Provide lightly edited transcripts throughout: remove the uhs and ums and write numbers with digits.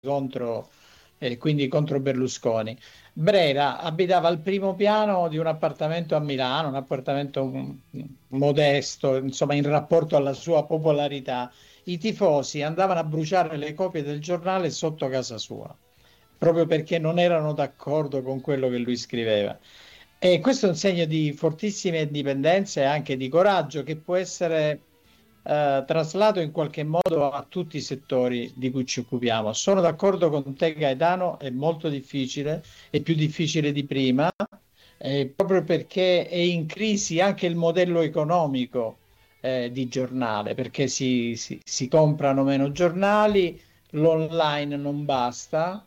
quindi contro Berlusconi. Brera abitava al primo piano di un appartamento a Milano, un appartamento modesto, insomma, in rapporto alla sua popolarità. I tifosi andavano a bruciare le copie del giornale sotto casa sua, proprio perché non erano d'accordo con quello che lui scriveva. E questo è un segno di fortissima indipendenza e anche di coraggio che può essere traslato in qualche modo a tutti i settori di cui ci occupiamo. Sono d'accordo con te, Gaetano, è molto difficile, è più difficile di prima, proprio perché è in crisi anche il modello economico di giornale, perché si comprano meno giornali, l'online non basta.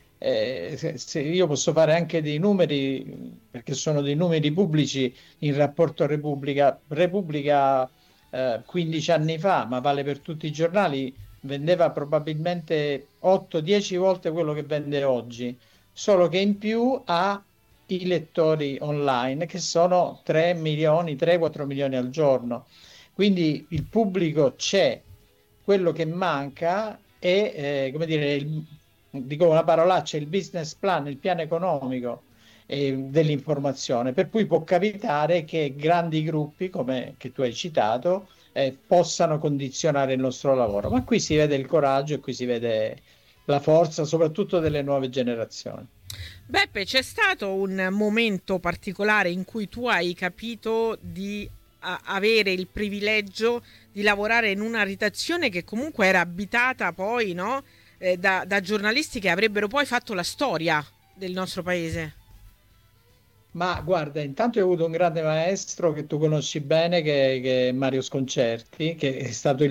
Se io posso fare anche dei numeri, perché sono dei numeri pubblici in rapporto a Repubblica 15 anni fa, ma vale per tutti i giornali, vendeva probabilmente 8-10 volte quello che vende oggi, solo che in più ha i lettori online che sono 3 milioni, 3-4 milioni al giorno. Quindi il pubblico c'è, quello che manca è, come dire, dico una parolaccia, il business plan, il piano economico dell'informazione, per cui può capitare che grandi gruppi, come che tu hai citato, possano condizionare il nostro lavoro. Ma qui si vede il coraggio e qui si vede la forza, soprattutto delle nuove generazioni. Beppe, c'è stato un momento particolare in cui tu hai capito di avere il privilegio di lavorare in una redazione che comunque era abitata poi, no? Da giornalisti che avrebbero poi fatto la storia del nostro paese. Ma guarda, intanto ho avuto un grande maestro che tu conosci bene, che è Mario Sconcerti, che è stato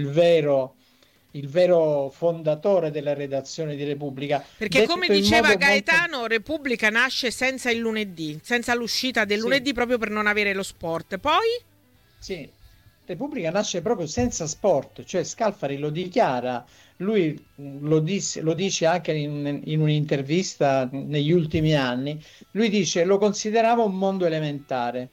il vero fondatore della redazione di Repubblica, Perché come detto in diceva modo molto... Gaetano, Repubblica nasce senza il lunedì, senza l'uscita del Sì, lunedì proprio per non avere lo sport. Poi? sì, Repubblica nasce proprio senza sport, cioè Scalfari lo dichiara, lui lo dice anche in un'intervista negli ultimi anni, lui dice lo considerava un mondo elementare,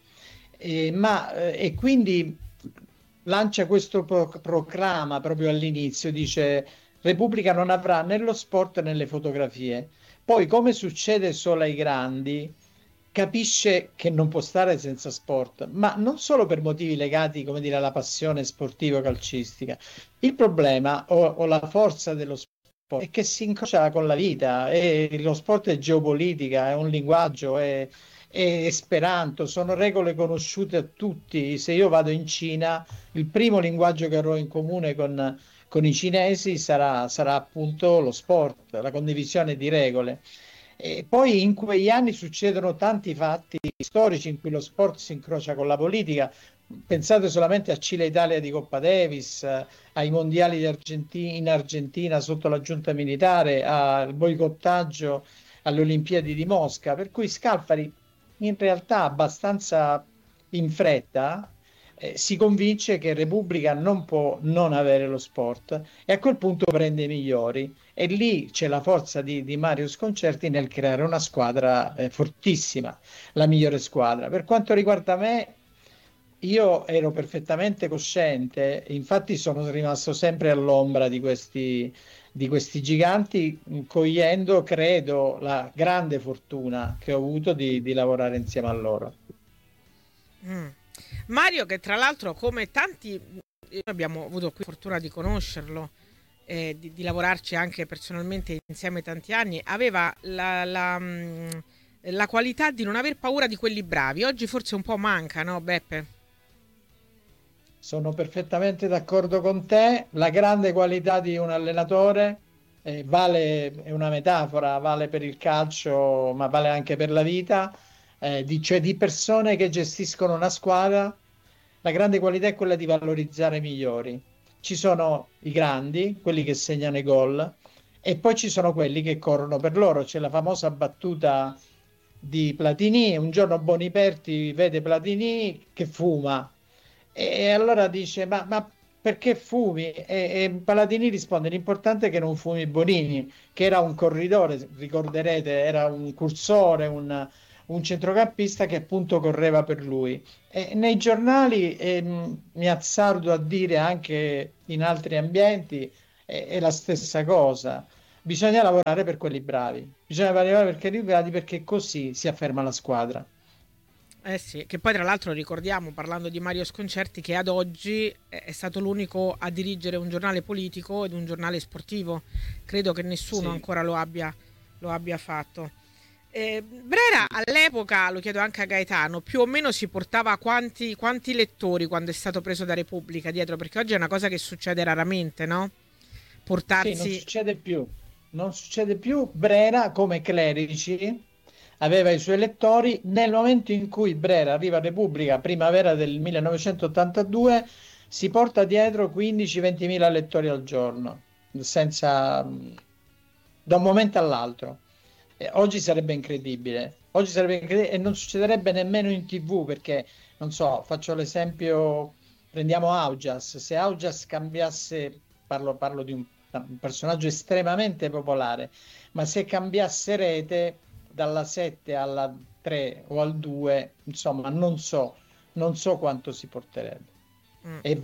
e quindi lancia questo proclama proprio all'inizio, dice Repubblica non avrà né lo sport né le fotografie. Poi, come succede solo ai grandi, capisce che non può stare senza sport, ma non solo per motivi legati, come dire, alla passione sportivo-calcistica. Il problema o la forza dello sport è che si incrocia con la vita e lo sport è geopolitica, è un linguaggio, è Esperanto, sono regole conosciute a tutti. Se io vado in Cina, il primo linguaggio che avrò in comune con i cinesi sarà appunto lo sport, la condivisione di regole. E poi in quegli anni succedono tanti fatti storici in cui lo sport si incrocia con la politica. Pensate solamente a Cile-Italia di Coppa Davis, ai mondiali in Argentina sotto la giunta militare, al boicottaggio alle Olimpiadi di Mosca. Per cui Scalfari, in realtà, abbastanza in fretta, si convince che Repubblica non può non avere lo sport e a quel punto prende i migliori. E lì c'è la forza di Mario Sconcerti nel creare una squadra fortissima, la migliore squadra. Per quanto riguarda me, io ero perfettamente cosciente, infatti sono rimasto sempre all'ombra di questi giganti, cogliendo, credo, la grande fortuna che ho avuto di lavorare insieme a loro. Mm. Mario, che tra l'altro, come tanti, noi abbiamo avuto qui fortuna di conoscerlo, di lavorarci anche personalmente insieme tanti anni, aveva la qualità di non aver paura di quelli bravi. Oggi forse un po' manca, no, Beppe? Sono perfettamente d'accordo con te. La grande qualità di un allenatore vale, è una metafora, vale per il calcio, ma vale anche per la vita, cioè di persone che gestiscono una squadra. La grande qualità è quella di valorizzare i migliori. Ci sono i grandi, quelli che segnano i gol, e poi ci sono quelli che corrono per loro. C'è la famosa battuta di Platini. Un giorno Boniperti vede Platini che fuma e allora dice: ma perché fumi? E Paladini risponde: l'importante è che non fumi Bonini, che era un corridore, ricorderete, era un cursore, un centrocampista che appunto correva per lui. E nei giornali, mi azzardo a dire anche in altri ambienti, è la stessa cosa. bisogna lavorare per quelli bravi, bisogna lavorare per quelli bravi perché così si afferma la squadra. Eh sì, che poi tra l'altro ricordiamo, parlando di Mario Sconcerti, che ad oggi è stato l'unico a dirigere un giornale politico ed un giornale sportivo. Credo che nessuno Sì. ancora lo abbia fatto. Brera all'epoca, lo chiedo anche a Gaetano, più o meno si portava quanti lettori quando è stato preso da Repubblica dietro? Perché oggi è una cosa che succede raramente, no? Sì, non Portarsi... succede più. Non succede più. Brera, come Clerici, aveva i suoi lettori. Nel momento in cui Brera arriva a Repubblica, primavera del 1982, si porta dietro 15-20 mila lettori al giorno, senza, da un momento all'altro. Oggi sarebbe incredibile. Oggi sarebbe incredibile e non succederebbe nemmeno in TV perché, non so, faccio l'esempio, prendiamo Augias. Se Augias cambiasse, parlo di un personaggio estremamente popolare, ma se cambiasse rete dalla 7 alla 3 o al 2, insomma, non so quanto si porterebbe. Mm. E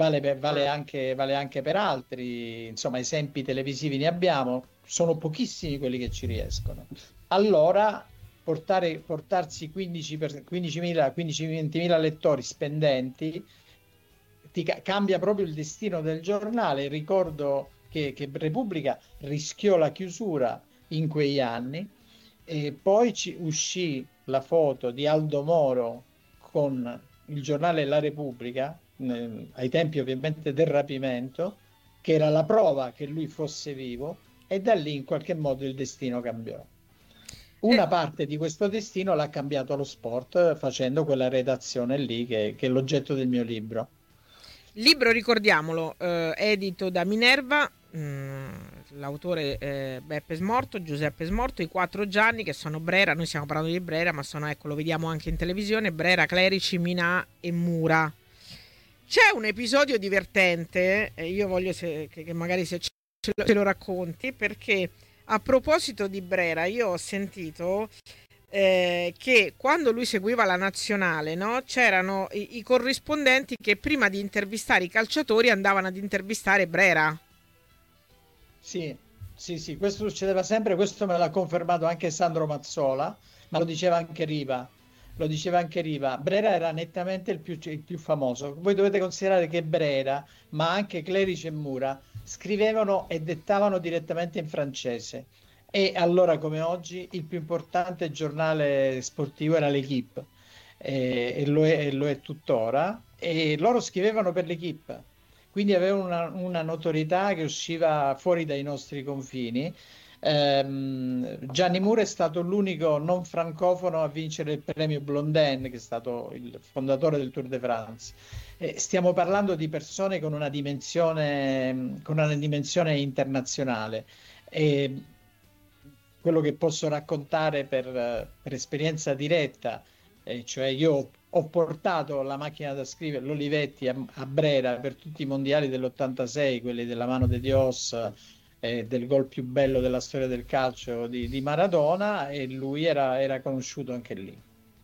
vale anche per altri, insomma, esempi televisivi ne abbiamo, sono pochissimi quelli che ci riescono. Allora, portarsi 15.000, 15-20.000 lettori spendenti cambia proprio il destino del giornale. Ricordo che Repubblica rischiò la chiusura in quegli anni e poi ci uscì la foto di Aldo Moro con il giornale La Repubblica, ai tempi ovviamente del rapimento, che era la prova che lui fosse vivo, e da lì in qualche modo il destino cambiò. Eh, Una parte di questo destino l'ha cambiato lo sport facendo quella redazione lì che è l'oggetto del mio libro. Libro, ricordiamolo, edito da Minerva, l'autore Beppe Smorto, Giuseppe Smorto, i quattro Gianni che sono Brera, noi stiamo parlando di Brera, ma sono, ecco, lo vediamo anche in televisione, Brera, Clerici, Minà e Mura. C'è un episodio divertente, io voglio che magari se ce lo racconti, perché a proposito di Brera, io ho sentito che quando lui seguiva la nazionale, no, c'erano i corrispondenti che prima di intervistare i calciatori andavano ad intervistare Brera. Sì, sì, sì, questo succedeva sempre, questo me l'ha confermato anche Sandro Mazzola, ma lo diceva anche Riva. Lo diceva anche Riva. Brera era nettamente il più famoso. Voi dovete considerare che Brera, ma anche Clerici e Mura, scrivevano e dettavano direttamente in francese. E allora, come oggi, il più importante giornale sportivo era l'Equipe, e lo è tuttora. E loro scrivevano per l'Equipe, quindi aveva una notorietà che usciva fuori dai nostri confini. Gianni Mura è stato l'unico non francofono a vincere il premio Blondin, che è stato il fondatore del Tour de France. Stiamo parlando di persone con una dimensione internazionale. E quello che posso raccontare per esperienza diretta, cioè io ho portato la macchina da scrivere, l'Olivetti, a Brera per tutti i mondiali dell'86, quelli della mano de Dios, del gol più bello della storia del calcio di Maradona, e lui era conosciuto anche lì.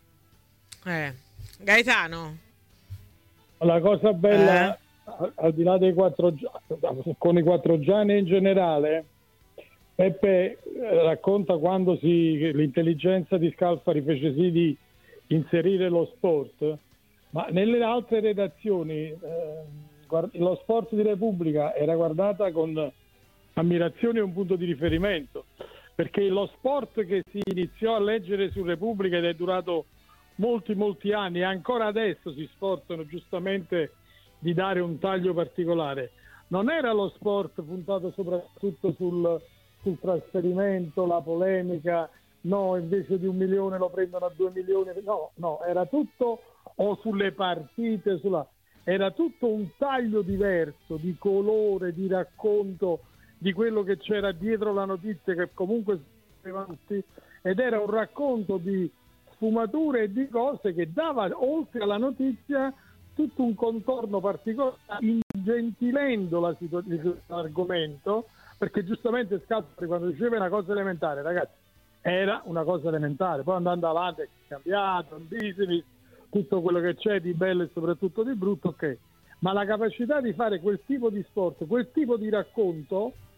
Eh. Gaetano. La cosa Eh? bella, al di là dei con i quattro Gianni in generale, Peppe racconta quando l'intelligenza di Scalfari fece sì di inserire lo sport, ma nelle altre redazioni lo sport di Repubblica era guardata con ammirazione e un punto di riferimento, perché lo sport che si iniziò a leggere su Repubblica ed è durato molti anni e ancora adesso si sforzano giustamente di dare un taglio particolare, non era lo sport puntato soprattutto sul trasferimento, la polemica, no, invece di 1 milione lo prendono a 2 milioni, no, era tutto, o sulle partite, era tutto un taglio diverso di colore, di racconto di quello che c'era dietro la notizia, che comunque tutti, ed era un racconto di sfumature e di cose che dava, oltre alla notizia, tutto un contorno particolare, ingentilendo l'argomento, perché giustamente Scalfari quando diceva una cosa elementare, ragazzi, era una cosa elementare, poi andando avanti è cambiato, un business, tutto quello che c'è di bello e soprattutto di brutto, ok, ma la capacità di fare quel tipo di sport, quel tipo di racconto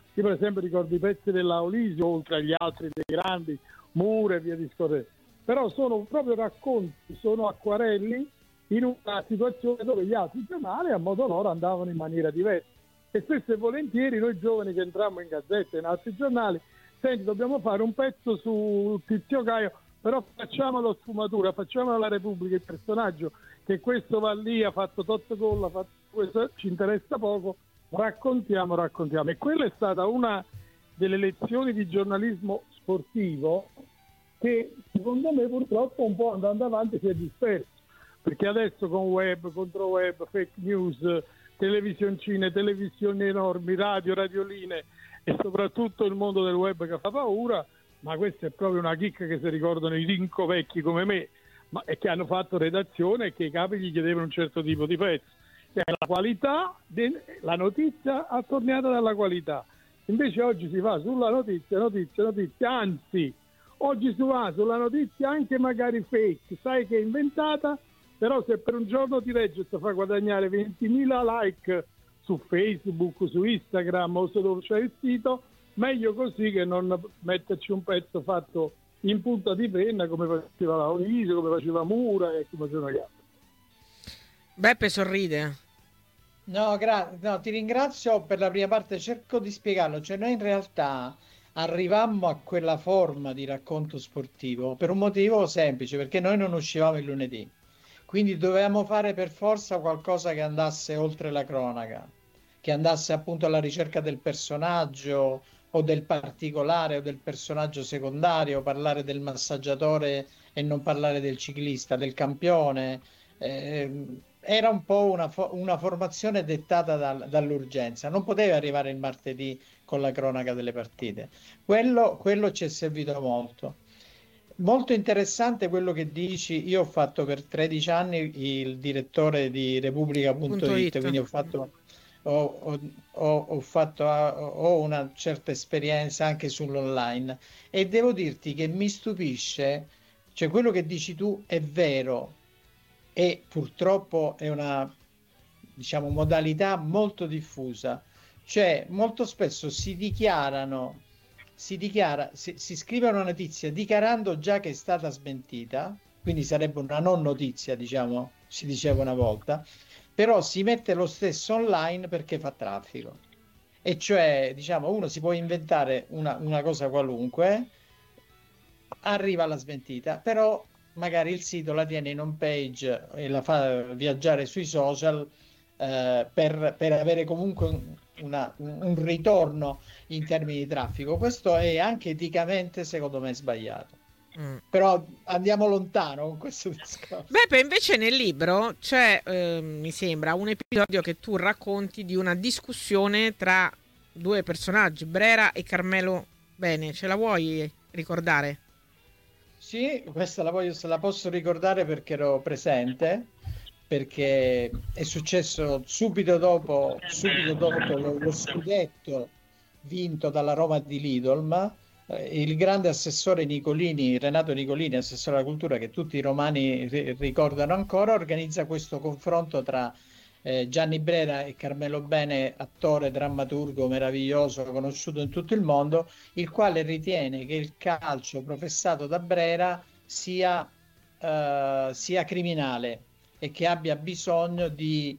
Io per esempio ricordo i pezzi dell'Aulisio, oltre agli altri dei grandi, Mura e via discorrendo, però sono proprio racconti, sono acquarelli in una situazione dove gli altri giornali a modo loro andavano in maniera diversa. E spesso e volentieri noi giovani che entrammo in gazzetta e in altri giornali, senti, dobbiamo fare un pezzo su Tizio Caio, però facciamolo sfumatura, facciamolo alla Repubblica, il personaggio che questo va lì, ha fatto tot gol, ha fatto questo, ci interessa poco, raccontiamo. E quella è stata una delle lezioni di giornalismo sportivo che secondo me purtroppo un po' andando avanti si è disperso, perché adesso con web, contro web, fake news, televisioncine, televisioni enormi, radioline e soprattutto il mondo del web che fa paura, ma questa è proprio una chicca che si ricordano i rinco vecchi come me, ma e che hanno fatto redazione e che i capi gli chiedevano un certo tipo di pezzo. Cioè, la qualità, la notizia attorniata dalla qualità. Invece oggi si fa sulla notizia, anzi, oggi si va sulla notizia anche magari fake, sai che è inventata, però se per un giorno ti legge e ti fa guadagnare 20.000 like su Facebook, su Instagram o su dove c'è il sito, meglio così che non metterci un pezzo fatto in punta di penna come faceva Laurisio, come faceva Mura e come facevano gli altri. Beppe sorride. No, no, ti ringrazio per la prima parte, cerco di spiegarlo, cioè noi in realtà arrivammo a quella forma di racconto sportivo per un motivo semplice, perché noi non uscivamo il lunedì, quindi dovevamo fare per forza qualcosa che andasse oltre la cronaca, che andasse appunto alla ricerca del personaggio o del particolare o del personaggio secondario, parlare del massaggiatore e non parlare del ciclista, del campione. Era un po' una formazione dettata dall'urgenza, non poteva arrivare il martedì con la cronaca delle partite. Quello ci è servito molto. Molto interessante quello che dici. Io ho fatto per 13 anni il direttore di Repubblica.it, quindi ho una certa esperienza anche sull'online e devo dirti che mi stupisce, cioè quello che dici tu è vero e purtroppo è una, diciamo, modalità molto diffusa, cioè molto spesso si scrive una notizia dichiarando già che è stata smentita, quindi sarebbe una non notizia, diciamo, si diceva una volta, però si mette lo stesso online perché fa traffico. E cioè, diciamo, uno si può inventare una cosa qualunque, arriva alla smentita, però magari il sito la tiene in home page e la fa viaggiare sui social per avere comunque un ritorno in termini di traffico. Questo è anche eticamente, secondo me, sbagliato. Però andiamo lontano con questo discorso. Beppe, invece nel libro c'è, mi sembra, un episodio che tu racconti di una discussione tra due personaggi, Brera e Carmelo Bene. Ce la vuoi ricordare? Sì, questa la posso ricordare perché ero presente, perché è successo subito dopo lo scudetto vinto dalla Roma di Lidolm. Il grande assessore Nicolini, Renato Nicolini, assessore alla cultura, che tutti i romani ricordano ancora, organizza questo confronto tra Gianni Brera e Carmelo Bene, attore drammaturgo meraviglioso, conosciuto in tutto il mondo, il quale ritiene che il calcio professato da Brera sia criminale e che abbia bisogno di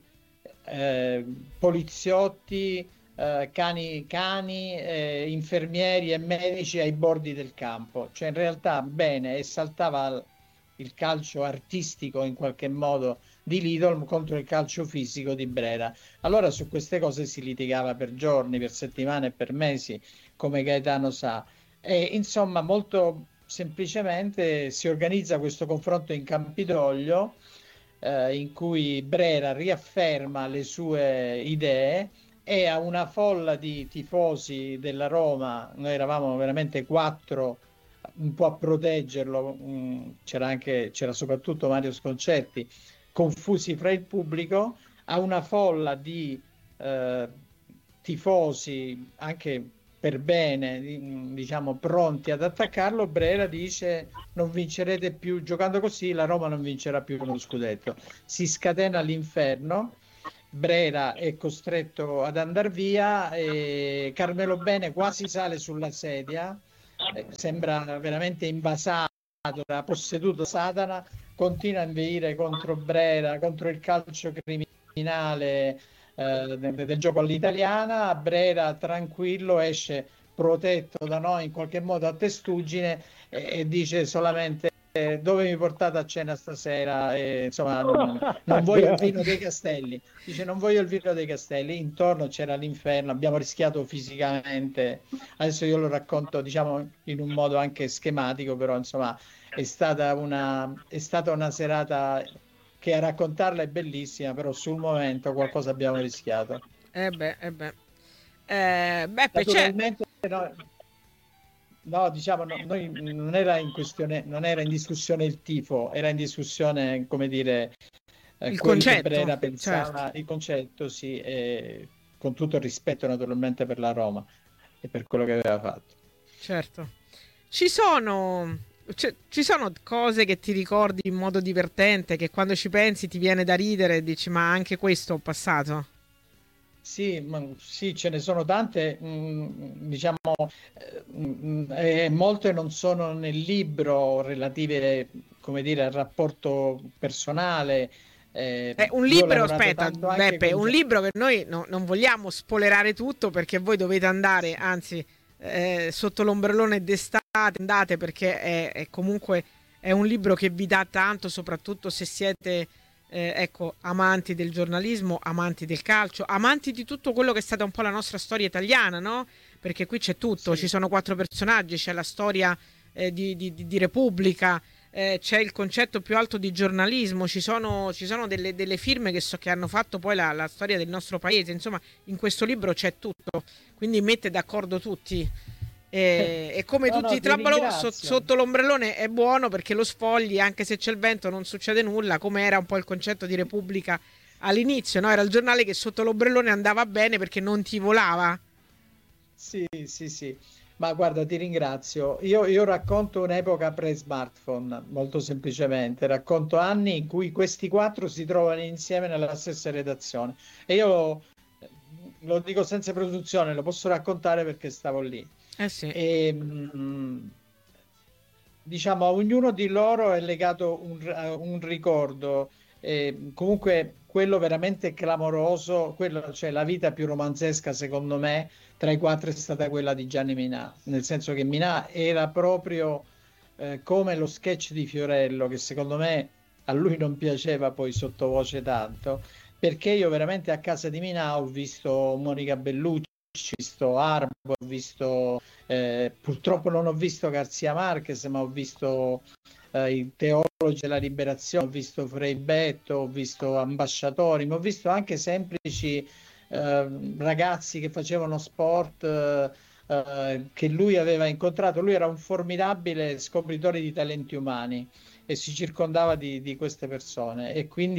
poliziotti, cani, infermieri e medici ai bordi del campo. Cioè in realtà Bene esaltava il calcio artistico in qualche modo di Lidl contro il calcio fisico di Brera. Allora su queste cose si litigava per giorni, per settimane e per mesi, come Gaetano sa. E insomma, molto semplicemente si organizza questo confronto in Campidoglio, in cui Brera riafferma le sue idee e a una folla di tifosi della Roma, noi eravamo veramente 4, un po' a proteggerlo, c'era soprattutto Mario Sconcerti, confusi fra il pubblico, a una folla di tifosi anche per bene, diciamo, pronti ad attaccarlo. Brera dice: non vincerete più, giocando così la Roma non vincerà più uno scudetto. Si scatena l'inferno Brera è costretto ad andare via e Carmelo Bene quasi sale sulla sedia, sembra veramente invasato, da posseduto Satana, continua a inveire contro Brera, contro il calcio criminale del gioco all'italiana. Brera tranquillo esce protetto da noi in qualche modo a testuggine e dice solamente dove mi portate a cena stasera? Insomma, non voglio il vino dei castelli. Dice non voglio il vino dei castelli. Intorno c'era l'inferno, abbiamo rischiato fisicamente. Adesso io lo racconto, diciamo, in un modo anche schematico, però insomma è stata una serata che a raccontarla è bellissima, però sul momento qualcosa abbiamo rischiato. Beppe, c'è. Naturalmente no, no, diciamo, noi non era in questione, non era in discussione il tifo, era in discussione, come dire, Il quel che concetto, Brera certo. pensava, il concetto, sì, con tutto il rispetto naturalmente per la Roma e per quello che aveva fatto. Certo. Ci sono, ci sono cose che ti ricordi in modo divertente, che quando ci pensi ti viene da ridere e dici, ma anche questo ho passato. Sì, sì, ce ne sono tante, diciamo, molte non sono nel libro relative, come dire, al rapporto personale. Un Io ho libro, lavorato aspetta, tanto anche Beppe, con... un libro che noi non vogliamo spoilerare tutto perché voi dovete andare, anzi, sotto l'ombrellone d'estate andate perché è comunque è un libro che vi dà tanto, soprattutto se siete, ecco, amanti del giornalismo, amanti del calcio, amanti di tutto quello che è stata un po' la nostra storia italiana, no? Perché qui c'è tutto, ci Sì. sono 4 personaggi, c'è la storia di Repubblica, c'è il concetto più alto di giornalismo, ci sono delle firme che hanno fatto poi la storia del nostro paese, insomma in questo libro c'è tutto, quindi mette d'accordo tutti. E come No, tutti no, i ti trabalò ringrazio. sotto l'ombrellone è buono perché lo sfogli, anche se c'è il vento non succede nulla, come era un po' il concetto di Repubblica all'inizio, no? Era il giornale che sotto l'ombrellone andava bene perché non ti volava. Sì, sì, sì. Ma guarda, ti ringrazio. Io racconto un'epoca pre-smartphone, molto semplicemente. Racconto anni in cui questi quattro si trovano insieme nella stessa redazione. E io lo dico senza produzione, lo posso raccontare perché stavo lì. Eh sì. E, diciamo, a ognuno di loro è legato un ricordo, comunque quello veramente clamoroso, quello, cioè la vita più romanzesca secondo me tra i quattro è stata quella di Gianni Minà, nel senso che Minà era proprio come lo sketch di Fiorello, che secondo me a lui non piaceva poi sottovoce tanto, perché io veramente a casa di Minà ho visto Monica Bellucci, ho visto Arbo, ho visto purtroppo non ho visto Garzia Marquez, ma ho visto i teologi della liberazione, ho visto Frei Betto, ho visto ambasciatori, ma ho visto anche semplici ragazzi che facevano sport che lui aveva incontrato. Lui era un formidabile scopritore di talenti umani e si circondava di queste persone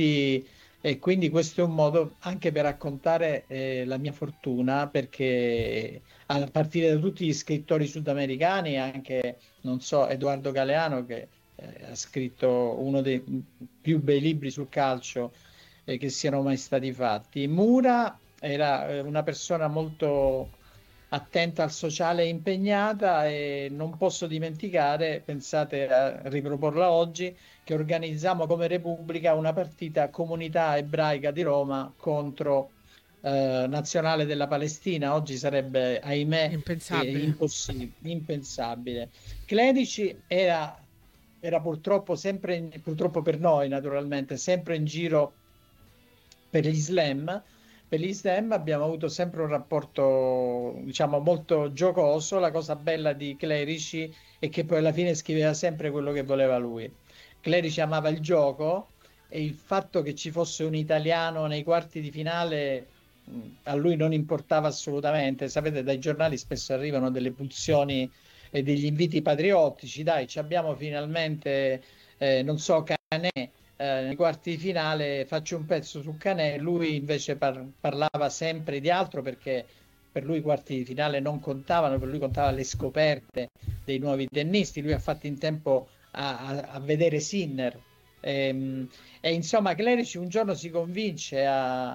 e quindi questo è un modo anche per raccontare la mia fortuna, perché a partire da tutti gli scrittori sudamericani, anche, non so, Edoardo Galeano, che ha scritto uno dei più bei libri sul calcio che siano mai stati fatti. Mura era una persona molto attenta al sociale e impegnata, e non posso dimenticare, pensate a riproporla oggi, che organizziamo come Repubblica una partita comunità ebraica di Roma contro Nazionale della Palestina. Oggi sarebbe, ahimè, Impensabile. impensabile. Clerici era purtroppo sempre, purtroppo per noi naturalmente, sempre in giro per gli slam. Per gli slam abbiamo avuto sempre un rapporto, diciamo, molto giocoso. La cosa bella di Clerici è che poi alla fine scriveva sempre quello che voleva lui. Clerici amava il gioco e il fatto che ci fosse un italiano nei quarti di finale a lui non importava assolutamente. Sapete, dai giornali spesso arrivano delle pulsioni e degli inviti patriottici. Dai, ci abbiamo finalmente, non so, Canè nei quarti di finale, faccio un pezzo su Canè. Lui invece parlava sempre di altro, perché per lui i quarti di finale non contavano, per lui contava le scoperte dei nuovi tennisti. Lui ha fatto in tempo a vedere Sinner. E insomma, Clerici un giorno si convince a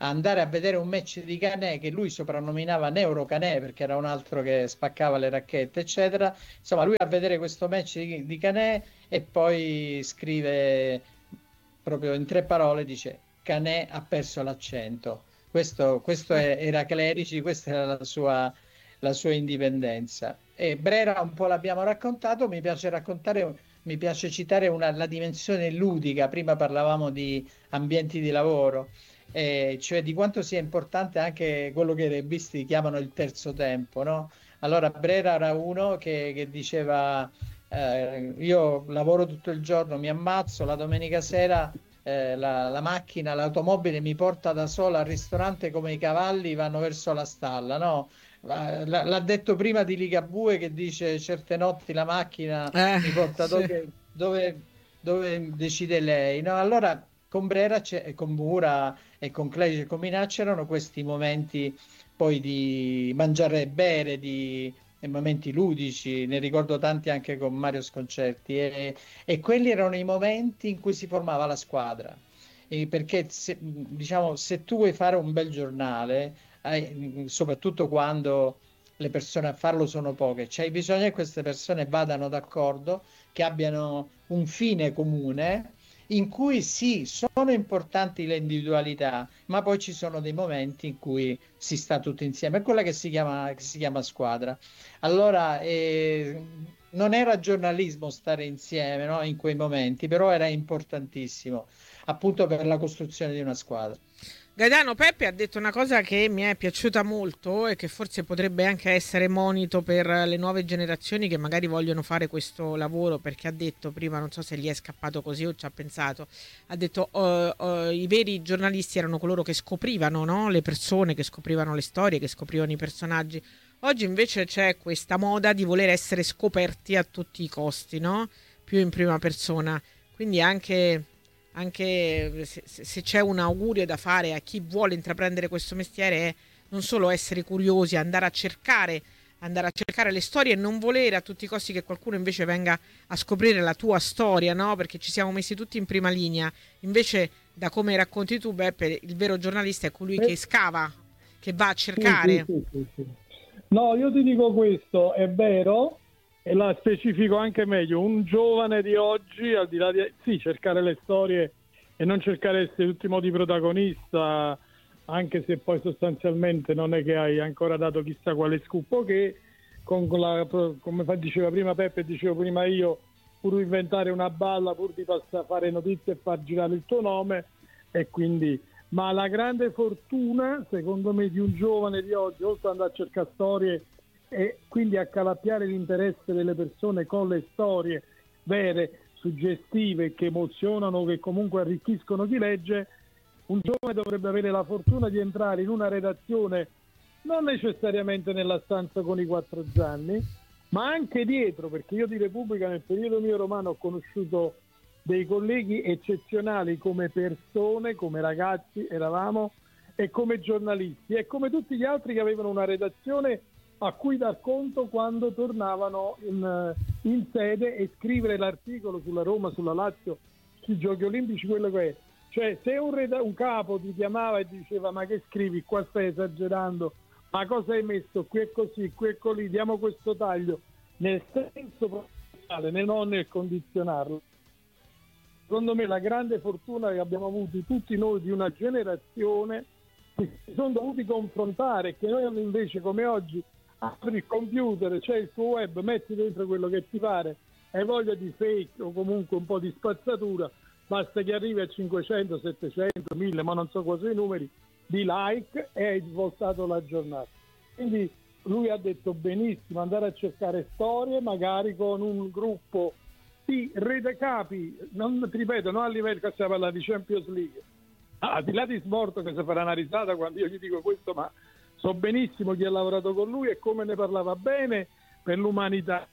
andare a vedere un match di Canè che lui soprannominava Neuro Canè perché era un altro che spaccava le racchette, eccetera. Insomma, lui a vedere questo match di Canè e poi scrive proprio in 3 parole, dice Canè ha perso l'accento. Questo era Clerici, questa era la sua indipendenza. E Brera un po' l'abbiamo raccontato, mi piace raccontare, mi piace citare la dimensione ludica, prima parlavamo di ambienti di lavoro, cioè di quanto sia importante anche quello che i rebisti chiamano il terzo tempo, no? Allora Brera era uno che diceva io lavoro tutto il giorno, mi ammazzo, la domenica sera la macchina, l'automobile mi porta da sola al ristorante come i cavalli vanno verso la stalla, no? L'ha detto prima di Ligabue che dice certe notti la macchina mi porta Sì. dove decide lei, no? Allora con Brera con Mura e con Clerici e con Minà c'erano questi momenti poi di mangiare e bere, e momenti ludici, ne ricordo tanti anche con Mario Sconcerti e quelli erano i momenti in cui si formava la squadra. Perché diciamo, se tu vuoi fare un bel giornale, soprattutto quando le persone a farlo sono poche, c'hai bisogno che queste persone vadano d'accordo, che abbiano un fine comune in cui sì, sono importanti le individualità, ma poi ci sono dei momenti in cui si sta tutti insieme. È quella che si chiama squadra. Allora, non era giornalismo stare insieme, no, in quei momenti, però era importantissimo, appunto per la costruzione di una squadra. Gaetano Peppe ha detto una cosa che mi è piaciuta molto e che forse potrebbe anche essere monito per le nuove generazioni che magari vogliono fare questo lavoro, perché ha detto prima, non so se gli è scappato così o ci ha pensato, ha detto i veri giornalisti erano coloro che scoprivano, no? Le persone, che scoprivano le storie, che scoprivano i personaggi. Oggi invece c'è questa moda di voler essere scoperti a tutti i costi, no? Più in prima persona. Quindi anche se c'è un augurio da fare a chi vuole intraprendere questo mestiere è non solo essere curiosi, andare a cercare le storie e non volere a tutti i costi che qualcuno invece venga a scoprire la tua storia, no? Perché ci siamo messi tutti in prima linea. Invece, da come racconti tu, Beppe, il vero giornalista è colui che scava, che va a Sì, sì, cercare. sì, sì, sì. No, io ti dico questo, è vero, e la specifico anche meglio, un giovane di oggi, al di là di sì, cercare le storie e non cercare di essere l'ultimo di protagonista, anche se poi sostanzialmente non è che hai ancora dato chissà quale scoop, che come diceva prima Peppe e dicevo prima io, pur inventare una balla, pur di fare notizie e far girare il tuo nome, e quindi... Ma la grande fortuna, secondo me, di un giovane di oggi, oltre ad andare a cercare storie e quindi accalappiare l'interesse delle persone con le storie vere, suggestive, che emozionano, che comunque arricchiscono chi legge, un giovane dovrebbe avere la fortuna di entrare in una redazione, non necessariamente nella stanza con i 4 Gianni, ma anche dietro, perché io di Repubblica nel periodo mio romano ho conosciuto dei colleghi eccezionali come persone, come ragazzi eravamo, e come giornalisti, e come tutti gli altri che avevano una redazione a cui dar conto quando tornavano in sede e scrivere l'articolo sulla Roma, sulla Lazio, sui Giochi Olimpici, quello che è. Cioè, se un capo ti chiamava e diceva ma che scrivi, qua stai esagerando, ma cosa hai messo, qui è così, qui è così, diamo questo taglio, nel senso professionale, non nel condizionarlo. Secondo me la grande fortuna che abbiamo avuto tutti noi di una generazione che si sono dovuti confrontare, che noi invece come oggi apri il computer, c'è il tuo web, metti dentro quello che ti pare, hai voglia di fake o comunque un po' di spazzatura, basta che arrivi a 500, 700, 1000, ma non so quasi i numeri, di like e hai svoltato la giornata. Quindi lui ha detto benissimo, andare a cercare storie magari con un gruppo di redacapi, non ti ripeto, non a livello che si parla di Champions League, al di là di Smorto che si farà una risata quando io gli dico questo, ma so benissimo chi ha lavorato con lui e come ne parlava bene per l'umanità.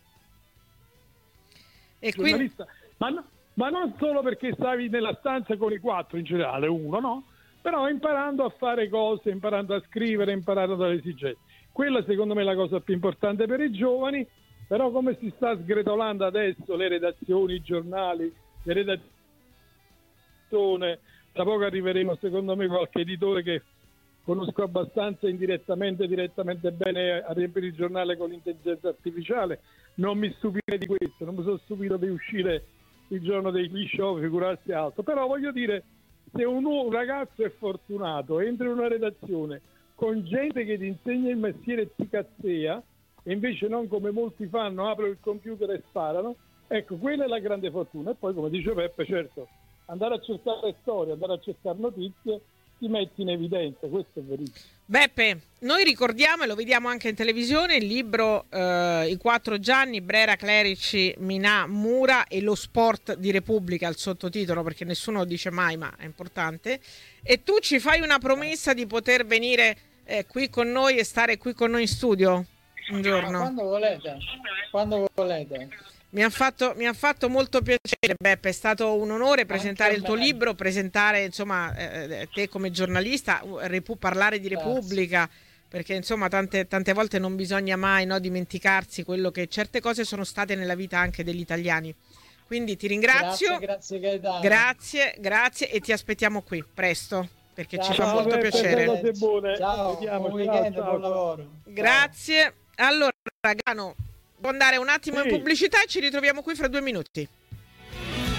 E quindi... ma non solo perché stavi nella stanza con i 4 in generale, uno, no? Però imparando a fare cose, imparando a scrivere, imparando dalle esigenze. Quella secondo me è la cosa più importante per i giovani. Però come si sta sgretolando adesso le redazioni, i giornali, le redazioni, tra poco arriveremo secondo me qualche editore che conosco abbastanza indirettamente, direttamente bene a riempire il giornale con l'intelligenza artificiale, non mi stupirei di questo, non mi sono stupito di uscire il giorno degli show, figurarsi altro. Però voglio dire, se un ragazzo è fortunato, entra in una redazione con gente che ti insegna il mestiere e ti cazzea, e invece non come molti fanno, aprono il computer e sparano, ecco, quella è la grande fortuna. E poi, come dice Peppe, certo, andare a cercare storie, andare a cercare notizie, ti metti in evidenza, questo è verissimo. Beppe, noi ricordiamo e lo vediamo anche in televisione il libro I Quattro Gianni, Brera, Clerici, Minà, Mura e lo sport di Repubblica, il sottotitolo, perché nessuno lo dice mai, ma è importante. E tu ci fai una promessa di poter venire qui con noi e stare qui con noi in studio un giorno? Quando volete. Mi ha fatto molto piacere, Beppe, è stato un onore presentare il tuo libro, presentare insomma te come giornalista, parlare di Repubblica, perché insomma tante volte non bisogna mai dimenticarsi quello che certe cose sono state nella vita anche degli italiani. Quindi ti ringrazio, grazie Gaetano. Grazie e ti aspettiamo qui presto, perché ci fa molto piacere. Ciao, buon weekend, buon lavoro. Grazie. Allora, Gaetano, devo andare un attimo in pubblicità e ci ritroviamo qui fra 2 minuti.